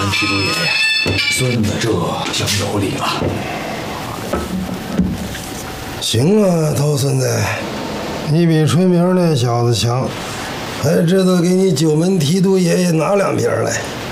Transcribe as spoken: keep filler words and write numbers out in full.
提督爷爷，孙子这厢有礼了。 行啊，头孙子，你比春明那小子强，还知道给你九门提督爷爷拿两瓶来。